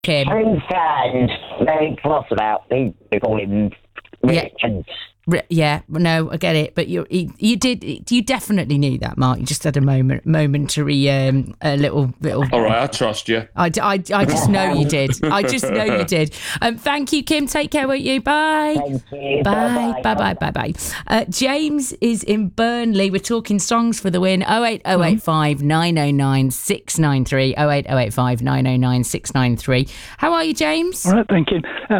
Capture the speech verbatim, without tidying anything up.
Kim? True fans, very cross about me becoming rich and... Yeah, no, I get it, but you you did you definitely knew that, Mark. You just had a moment, momentary, um, a little, little. All right, I trust you. I, I, I just know you did. I just know you did. Um, thank you, Kim. Take care, won't you? Bye. Thank you. Bye. Bye. Bye. Bye. Bye. Uh, James is in Burnley. We're talking songs for the win. Oh eight oh eight five nine oh nine six nine three. Oh eight oh eight five nine oh nine six nine three. How are you, James? All right, thank you. Uh,